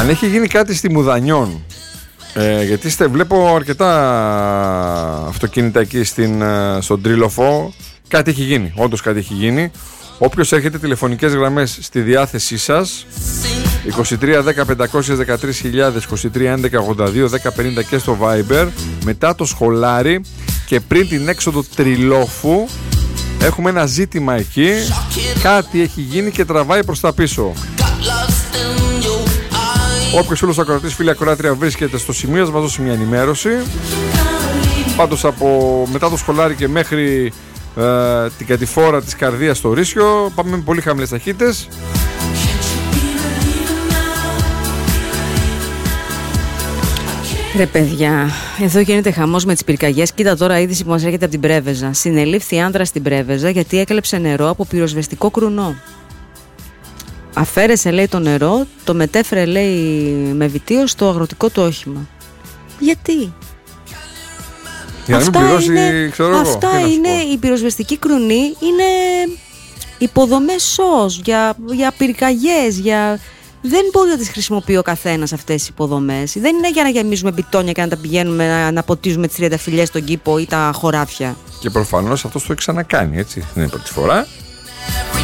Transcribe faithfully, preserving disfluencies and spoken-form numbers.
Αν έχει γίνει κάτι στη Μουδανιών, ε, γιατί στε, βλέπω αρκετά αυτοκίνητα εκεί στην, στον Τρίλοφο, κάτι έχει γίνει, όντως κάτι έχει γίνει. Όποιος έχετε τηλεφωνικές γραμμές στη διάθεσή σας, είκοσι τρία δέκα πεντακόσια δεκατρείς χιλιάδες, είκοσι τρία έντεκα ογδόντα δύο δέκα πενήντα και στο Viber, μετά το σχολάρι και πριν την έξοδο Τριλόφου, έχουμε ένα ζήτημα εκεί, κάτι έχει γίνει και τραβάει προς τα πίσω. Όποιος φίλος ακροατής, φίλη ακροάτρια βρίσκεται στο σημείο, μας δώσει μια ενημέρωση. Πάντως από μετά το σχολάρι και μέχρι ε, την κατηφόρα της Καρδίας στο Ρήσιο πάμε με πολύ χαμηλές ταχύτητες. Ρε παιδιά, εδώ γίνεται χαμός με τις πυρκαγιές. Κοίτα τώρα είδηση που μας έρχεται από την Πρέβεζα. Συνελήφθη άνδρας στην Πρέβεζα γιατί έκλεψε νερό από πυροσβεστικό κρουνό. Αφαίρεσε, λέει, το νερό, το μετέφερε, λέει, με βιτίο στο αγροτικό του όχημα. Γιατί? Για να μην πληρώσει, είναι, ξέρω εγώ. Αυτά είναι, η πυροσβεστική κρουνή είναι υποδομές σως για, για πυρκαγιές, για... Δεν μπορεί να τις χρησιμοποιεί ο καθένας αυτές τις υποδομές. Δεν είναι για να γεμίζουμε μπιτόνια και να τα πηγαίνουμε να, να ποτίζουμε τις τριανταφυλλιές στον κήπο ή τα χωράφια. Και προφανώς αυτός το έχει ξανακάνει, έτσι. Δεν είναι πρώτη φορά.